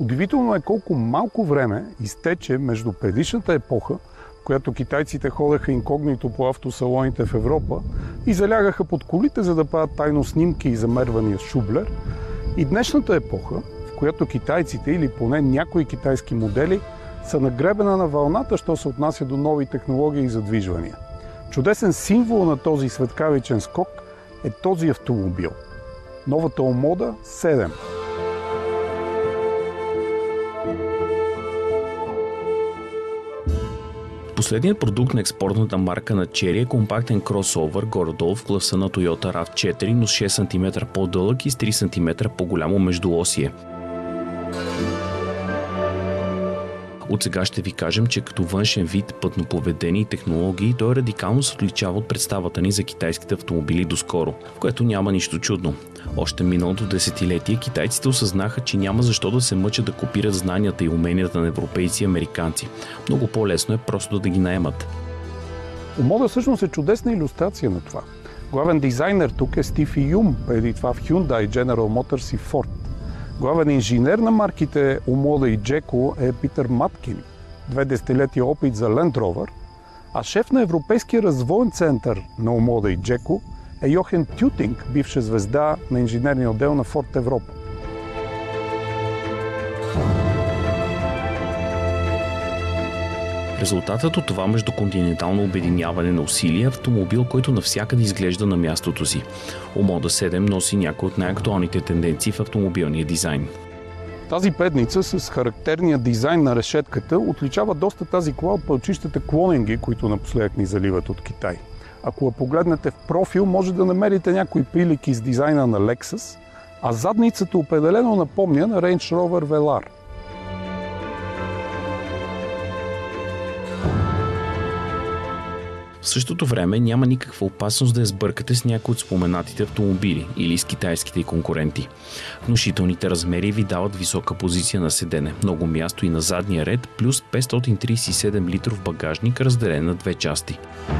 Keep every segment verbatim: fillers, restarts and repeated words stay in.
Удивително е колко малко време изтече между предишната епоха, в която китайците ходеха инкогнито по автосалоните в Европа и залягаха под колите, за да правят тайно снимки и замервания с Шублер, и днешната епоха, в която китайците, или поне някои китайски модели, са на гребена на вълната, що се отнася до нови технологии и задвижвания. Чудесен символ на този светкавичен скок е този автомобил. Новата Омода седем. Последният продукт на експортната марка на Chery е компактен кросовър, горе-долу в класа на Toyota рав четири, но с шест сантиметра по-дълъг и с три сантиметра по-голямо междуосие. От сега ще ви кажем, че като външен вид, пътно поведение и технологии, той радикално се отличава от представата ни за китайските автомобили доскоро, в което няма нищо чудно. Още миналото десетилетие китайците осъзнаха, че няма защо да се мъчат да копират знанията и уменията на европейци и американци. Много по-лесно е просто да ги наемат. Омода всъщност е чудесна илюстрация на това. Главен дизайнер тук е Стив Юм, преди това в Hyundai, General Motors и Ford. Главен инженер на марките Омода и Джеко е Питър Маткин, две десетилетия опит за Land Rover, а шеф на Европейския развоен център на Омода и Джеко е Йохен Тютинг, бивша звезда на инженерния отдел на Ford Европа. Резултатът от това междуконтинентално обединяване на усилия е автомобил, който навсякъде изглежда на мястото си. Омода седем носи някои от най-актуалните тенденции в автомобилния дизайн. Тази предница с характерния дизайн на решетката отличава доста тази кола от пълчищата клонинги, които напоследък ни заливат от Китай. Ако я погледнете в профил, може да намерите някои прилики с дизайна на Lexus, а задницата определено напомня на Range Rover Velar. В същото време няма никаква опасност да я сбъркате с някои от споменатите автомобили или с китайските й конкуренти. Внушителните размери ви дават висока позиция на седене, много място и на задния ред, плюс петстотин тридесет и седем литров багажник, разделен на две части.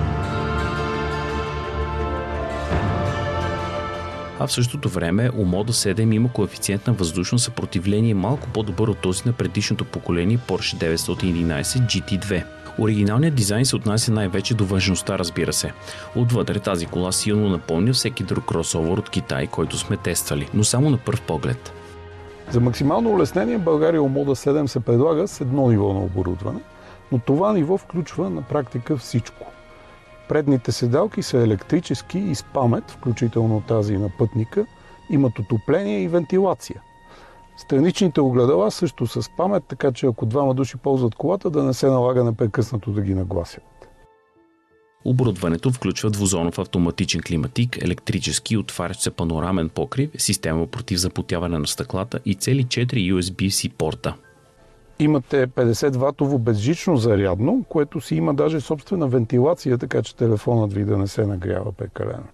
А в същото време Омода седем има коефициент на въздушно съпротивление малко по-добър от този на предишното поколение Porsche деветстотин и единадесет джи ти две. Оригиналният дизайн се отнася най-вече до външността, разбира се. Отвътре тази кола силно напомня всеки друг кросовър от Китай, който сме тествали, но само на пръв поглед. За максимално улеснение в България Омода седем се предлага с едно ниво на оборудване, но това ниво включва на практика всичко. Предните седалки са електрически и с памет, включително тази на пътника, имат отопление и вентилация. Страничните огледала също са с памет, така че ако двама души ползват колата, да не се налага непрекъснато да ги нагласят. Оборудването включва двузонов автоматичен климатик, електрически отварящ се панорамен покрив, система против запотяване на стъклата и цели четири ю ес би-C порта. Имате петдесет ватово безжично зарядно, което си има даже собствена вентилация, така че телефонът ви да не се нагрява прекалено.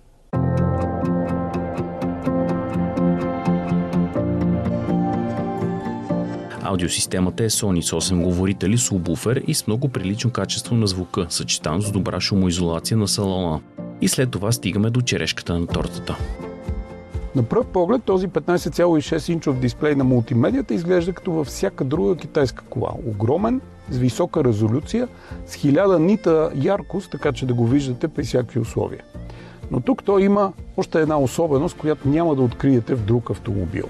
Аудиосистемата е Sony с осем говорители, субвуфер и с много прилично качество на звука, съчетано с добра шумоизолация на салона. И след това стигаме до черешката на тортата. На пръв поглед този петнадесет цяло и шест инчов дисплей на мултимедията изглежда като във всяка друга китайска кола. Огромен, с висока резолюция, с хиляда нита яркост, така че да го виждате при всякакви условия. Но тук той има още една особеност, която няма да откриете в друг автомобил.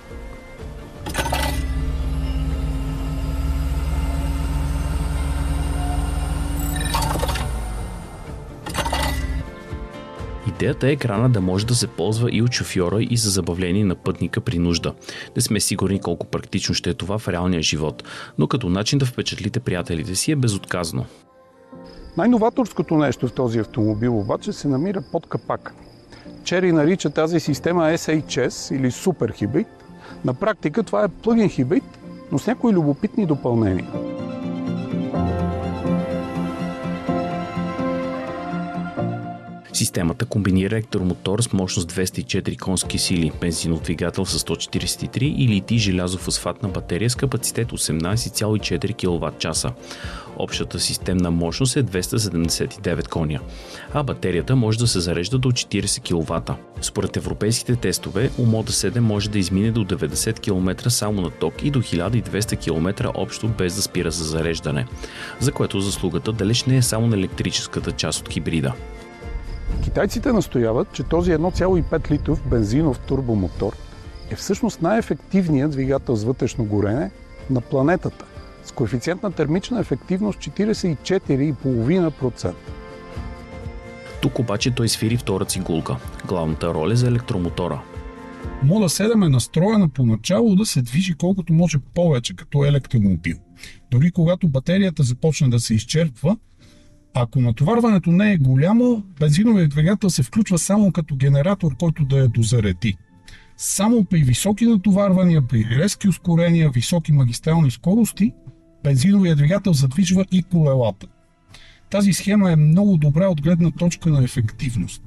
Идеята е екрана да може да се ползва и от шофьора и за забавление на пътника при нужда. Не сме сигурни колко практично ще е това в реалния живот, но като начин да впечатлите приятелите си е безотказно. Най-новаторското нещо в този автомобил обаче се намира под капака. Chery нарича тази система ес ейч ес или супер хибрид. На практика това е плъгин хибрид, но с някои любопитни допълнения. Системата комбинира електромотор с мощност двеста и четири конски сили, бензинов двигател с сто четиридесет и три и литий-желязофосфатна батерия с капацитет осемнадесет цяло и четири киловат-часа. Общата системна мощност е двеста седемдесет и девет коня, а батерията може да се зарежда до четиридесет киловата. Според европейските тестове, Умода седем може да измине до деветдесет километра само на ток и до хиляда и двеста километра общо без да спира за зареждане, за което заслугата далеч не е само на електрическата част от хибрида. Китайците настояват, че този едно цяло и пет литров бензинов турбомотор е всъщност най-ефективният двигател с вътрешно горене на планетата, с коефициент на термична ефективност четиридесет и четири цяло и пет процента. Тук обаче той свири втора цигулка – главната роля за електромотора. Умода седем е настроена поначало да се движи колкото може повече като електромобил. Дори когато батерията започне да се изчерпва, ако натоварването не е голямо, бензиновият двигател се включва само като генератор, който да я дозареди. Само при високи натоварвания, при резки ускорения, високи магистрални скорости, бензиновият двигател задвижва и колелата. Тази схема е много добра от гледна точка на ефективност.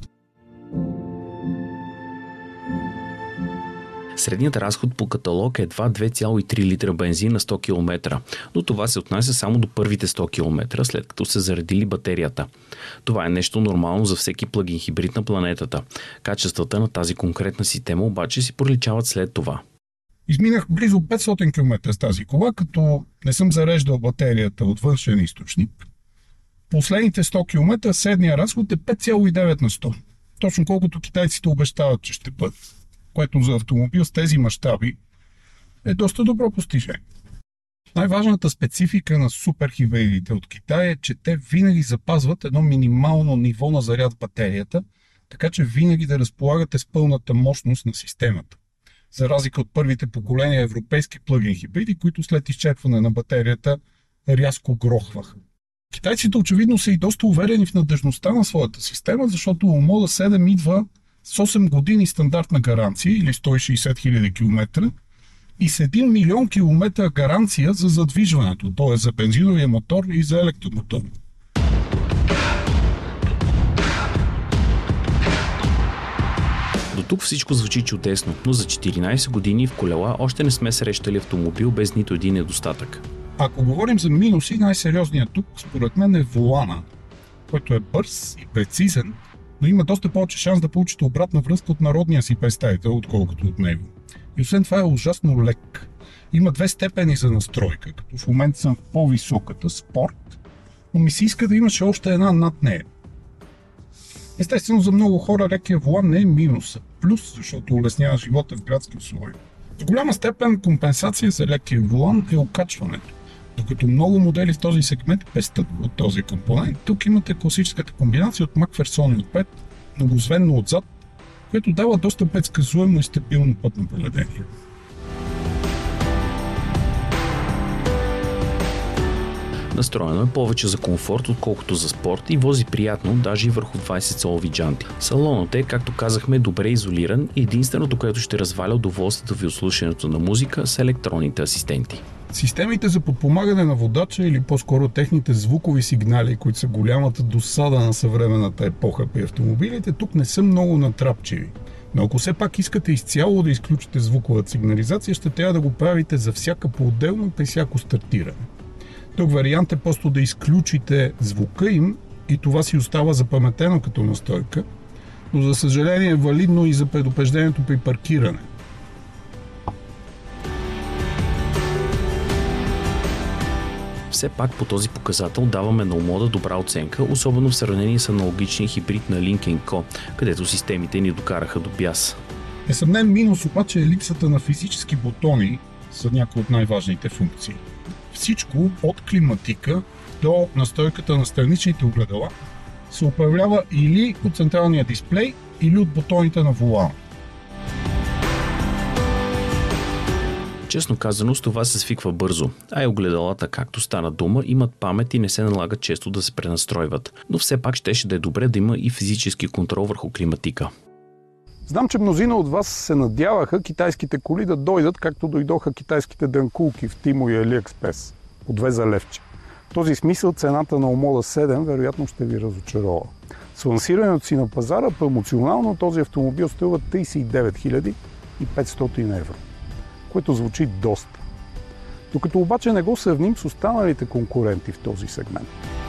Средният разход по каталог е едва две цяло и три литра бензин на сто километра, но това се отнася само до първите сто километра, след като се заредили батерията. Това е нещо нормално за всеки плагин хибрид на планетата. Качествата на тази конкретна система обаче си проличават след това. Изминах близо петстотин километра с тази кола, като не съм зареждал батерията от външен източник. Последните сто километра средния разход е пет цяло и девет на сто. Точно колкото китайците обещават, че ще бъде. Което за автомобил с тези мащаби е доста добро постижение. Най-важната специфика на суперхибридите от Китай е, че те винаги запазват едно минимално ниво на заряд в батерията, така че винаги да разполагате с пълната мощност на системата. За разлика от първите поколения европейски плъгин хибриди, които след изчерпване на батерията рязко грохваха. Китайците очевидно са и доста уверени в надежността на своята система, защото Умода седем идва с осем години стандартна гаранция или сто и шейсет хиляди километра и с един милион километра гаранция за задвижването, т.е. за бензиновия мотор и за електромотор. До тук всичко звучи чудесно, но за четиринадесет години в колела още не сме срещали автомобил без нито един недостатък. Ако говорим за минуси, най-сериозният тук според мен е волана, който е бърз и прецизен, но има доста повече шанс да получите обратна връзка от народния си представител, отколкото от него. И освен това е ужасно лек. Има две степени за настройка, като в момента съм в по-високата, спорт, но ми се иска да имаше още една над нея. Естествено, за много хора лекия волан не е минуса, плюс, защото улеснява живота в градски условия. В голяма степен компенсация за лекия волан е окачването. Докато много модели в този сегмент пестят от този компонент, тук имате класическата комбинация от Макферсон отпред, многозвенно отзад, което дава доста предсказуемо и стабилно пътно поведение. Настроено е повече за комфорт, отколкото за спорт и вози приятно, даже и върху двадесет цолови джанти. Салонът е, както казахме, добре изолиран и единственото, което ще разваля удоволствието ви от слушането на музика, са електронните асистенти. Системите за подпомагане на водача или по-скоро техните звукови сигнали, които са голямата досада на съвременната епоха при автомобилите, тук не са много натрапчиви. Но ако все пак искате изцяло да изключите звуковата сигнализация, ще трябва да го правите за всяка по-отделно при всяко стартиране. Тук вариант е просто да изключите звука им и това си остава запаметено като настройка, но за съжаление е валидно и за предупреждението при паркиране. Все пак по този показател даваме на Умода добра оценка, особено в сравнение с аналогичния хибрид на Lynk енд Co, където системите ни докараха до бяс. Несъмнен минус обаче е липсата на физически бутони за някои от най-важните функции. Всичко от климатика до настройката на страничните огледала се управлява или от централния дисплей, или от бутоните на волана. Честно казано, с това се свиква бързо, а и огледалата, както стана дума, имат памет и не се налага често да се пренастройват. Но все пак щеше да е добре да има и физически контрол върху климатика. Знам, че мнозина от вас се надяваха китайските коли да дойдат, както дойдоха китайските дънкулки в Тимо и Алиекспрес, по две за левче. В този смисъл цената на Умода седем вероятно ще ви разочарова. С лансирането си на пазара, емоционално този автомобил струва тридесет и девет хиляди и петстотин евро, което звучи доста. Докато обаче не го сравним с останалите конкуренти в този сегмент.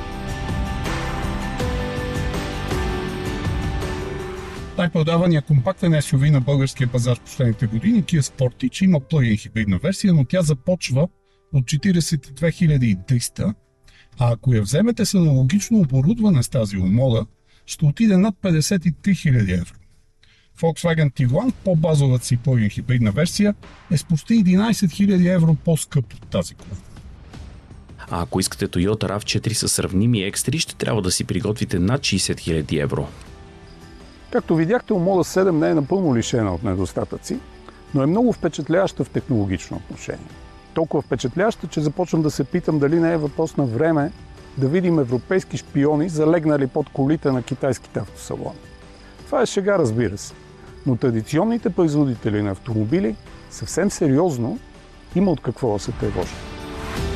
Най-продавания компактен ес ю ви на българския пазар в последните години Kia Sportage има плъг-ин хибридна версия, но тя започва от четиридесет и две хиляди и триста, а ако я вземете с аналогично оборудване с тази умода, ще отиде над петдесет и три хиляди евро. Volkswagen Tiguan, по-базовата си плъг-ин хибридна версия, е с почти единадесет хиляди евро по-скъп от тази кола. А ако искате Toyota рав четири с сравними екстри, ще трябва да си приготвите над шейсет хиляди евро. Както видяхте, Умода седем не е напълно лишена от недостатъци, но е много впечатляваща в технологично отношение. Толкова впечатляваща, че започвам да се питам дали не е въпрос на време да видим европейски шпиони, залегнали под колите на китайските автосалони. Това е шега, разбира се, но традиционните производители на автомобили съвсем сериозно има от какво да се тревожат.